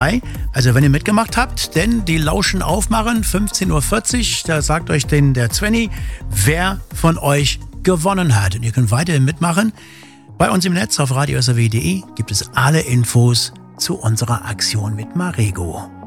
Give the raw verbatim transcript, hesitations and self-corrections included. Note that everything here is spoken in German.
dabei. Also wenn ihr mitgemacht habt, denn die Lauschen aufmachen, fünfzehn Uhr vierzig, da sagt euch denn der Svenny, wer von euch gewonnen hat. Und ihr könnt weiterhin mitmachen. Bei uns im Netz auf radio s r w punkt d e gibt es alle Infos zu unserer Aktion mit Marego.